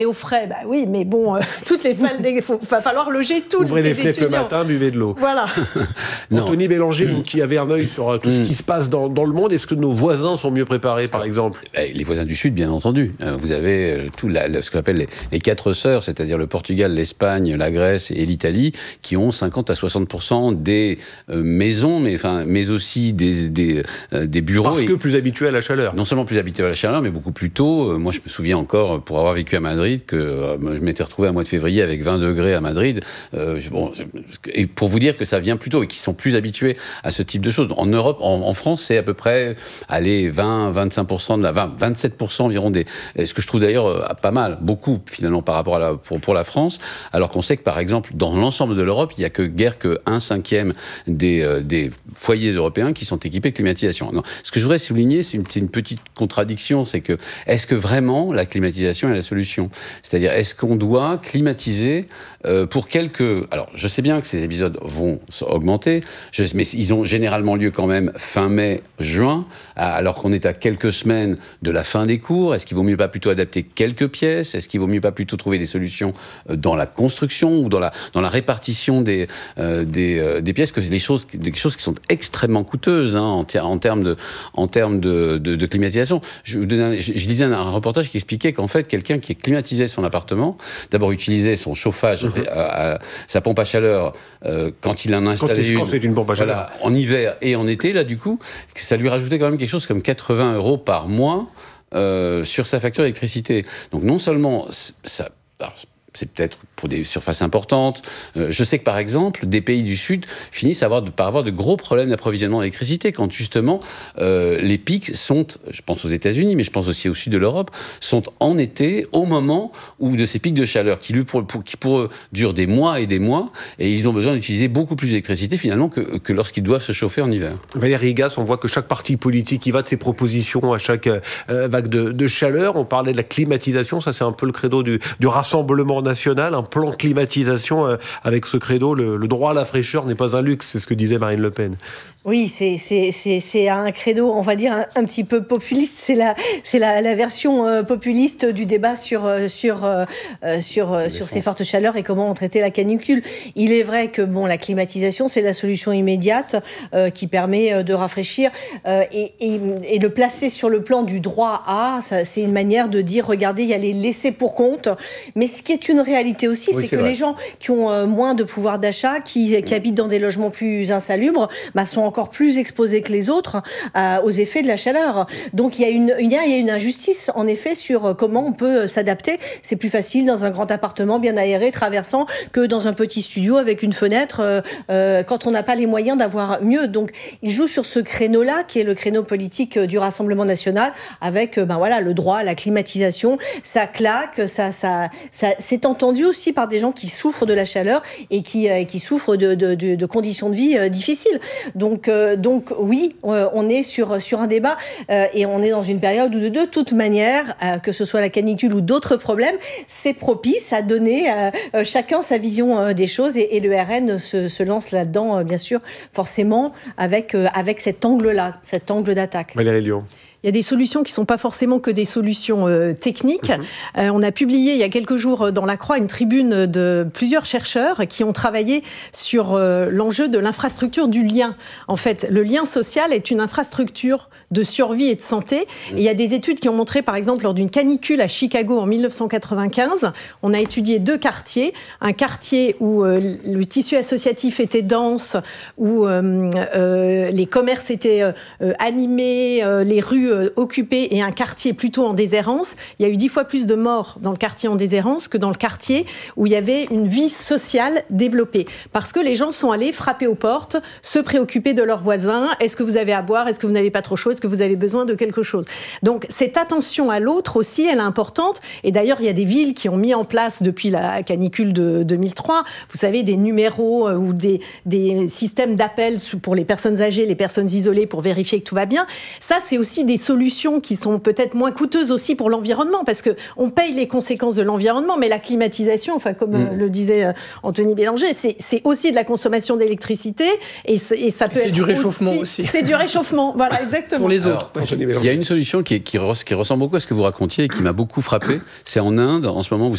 au frais, bah oui, mais bon, toutes les salles, va falloir loger tous Ouvrez ces les fenêtres étudiants. le matin, buvez de l'eau. Voilà. Anthony Bélanger, vous qui avez un œil sur tout ce qui se passe dans le monde, est-ce que nos voisins sont mieux préparés, par exemple ? Les voisins du Sud, bien entendu. Vous avez ce qu'on appelle les quatre sœurs, c'est-à-dire le Portugal, l'Espagne, la Grèce et l'Italie, qui ont 50 à 60% des maisons, mais aussi des bureaux. Parce que plus habitués à la chaleur. Non seulement plus habitués à la chaleur, mais beaucoup plus tôt. Moi, je me souviens encore, pour avoir vécu à Madrid, que je m'étais retrouvé à mois de février avec 20 degrés à Madrid. Et pour vous dire que ça vient plus tôt et qu'ils sont plus habitués à ce type de choses. En Europe, en France, c'est à peu près 25% 27% environ ce que je trouve d'ailleurs pas mal, beaucoup finalement par rapport pour la France, alors qu'on sait que par exemple dans l'ensemble de l'Europe, il n'y a guère que 1/5 des foyers européens qui sont équipés de climatisation. Non, ce que je voudrais souligner, c'est une petite contradiction, c'est que est-ce que vraiment la climatisation est la solution ? C'est-à-dire, est-ce qu'on doit climatiser pour quelques... Alors, je sais bien que ces épisodes vont augmenter, mais ils ont généralement lieu quand même fin mai, juin, alors qu'on est à quelques semaines de la fin des cours. Est-ce qu'il vaut mieux pas plutôt adapter quelques pièces ? Est-ce qu'il vaut mieux pas plutôt trouver des solutions dans la construction ou dans la répartition des pièces, que des choses qui sont extrêmement coûteuses en termes de climatisation. Je lisais un reportage qui expliquait qu'en fait, quelqu'un qui climatisait son appartement, d'abord utilisait son chauffage, sa pompe à chaleur, quand il en a installé quand c'est une pompe à chaleur. Voilà, en hiver et en été, là, du coup, ça lui rajoutait quand même quelque chose comme 80 € par mois sur sa facture d'électricité. Donc non seulement c'est peut-être pour des surfaces importantes. Je sais que, par exemple, des pays du Sud finissent par avoir de gros problèmes d'approvisionnement d'électricité quand, justement, les pics sont, je pense aux États-Unis, mais je pense aussi au Sud de l'Europe, sont en été, au moment où de ces pics de chaleur qui pour eux, durent des mois, et ils ont besoin d'utiliser beaucoup plus d'électricité, finalement, que lorsqu'ils doivent se chauffer en hiver. Valérie Higas, on voit que chaque parti politique y va de ses propositions à chaque vague de chaleur. On parlait de la climatisation, ça c'est un peu le credo du Rassemblement national, un plan climatisation avec ce credo, le droit à la fraîcheur n'est pas un luxe, c'est ce que disait Marine Le Pen. Oui, c'est un credo, on va dire, un petit peu populiste. C'est la version populiste du débat sur ces fortes chaleurs et comment on traitait la canicule. Il est vrai que la climatisation, c'est la solution immédiate qui permet de rafraîchir et le placer sur le plan du droit à, ça, c'est une manière de dire, regardez, il y a les laissés pour compte. Mais ce qui est une réalité aussi, c'est que les gens qui ont moins de pouvoir d'achat, qui habitent dans des logements plus insalubres, sont encore plus exposés que les autres aux effets de la chaleur. Donc il y a une injustice en effet sur comment on peut s'adapter. C'est plus facile dans un grand appartement bien aéré, traversant, que dans un petit studio avec une fenêtre quand on n'a pas les moyens d'avoir mieux. Donc il joue sur ce créneau-là qui est le créneau politique du Rassemblement national avec le droit à la climatisation. Ça claque, ça c'est entendu aussi par des gens qui souffrent de la chaleur et qui souffrent de conditions de vie difficiles. Donc oui, on est sur un débat et on est dans une période où de toute manière, que ce soit la canicule ou d'autres problèmes, c'est propice à donner chacun sa vision des choses et le RN se lance là-dedans, bien sûr, forcément, avec cet angle-là, cet angle d'attaque. Valérie Lyon. Il y a des solutions qui ne sont pas forcément que des solutions techniques. On a publié il y a quelques jours dans La Croix une tribune de plusieurs chercheurs qui ont travaillé sur l'enjeu de l'infrastructure du lien. En fait, le lien social est une infrastructure de survie et de santé. Et il y a des études qui ont montré, par exemple, lors d'une canicule à Chicago en 1995, on a étudié 2 quartiers. Un quartier où le tissu associatif était dense, où les commerces étaient animés, les rues occupé et un quartier plutôt en déshérence. Il y a eu 10 fois plus de morts dans le quartier en déshérence que dans le quartier où il y avait une vie sociale développée. Parce que les gens sont allés frapper aux portes, se préoccuper de leurs voisins. Est-ce que vous avez à boire ? Est-ce que vous n'avez pas trop chaud ? Est-ce que vous avez besoin de quelque chose ? Donc, cette attention à l'autre aussi, elle est importante. Et d'ailleurs, il y a des villes qui ont mis en place depuis la canicule de 2003, vous savez, des numéros ou des systèmes d'appel pour les personnes âgées, les personnes isolées pour vérifier que tout va bien. Ça, c'est aussi des solutions qui sont peut-être moins coûteuses aussi pour l'environnement, parce qu'on paye les conséquences de l'environnement, mais la climatisation, comme le disait Anthony Bélanger, c'est aussi de la consommation d'électricité, et ça peut être du réchauffement aussi. C'est du réchauffement, voilà, exactement. Pour les autres. Il y a une solution qui ressemble beaucoup à ce que vous racontiez et qui m'a beaucoup frappé. C'est en Inde, en ce moment, vous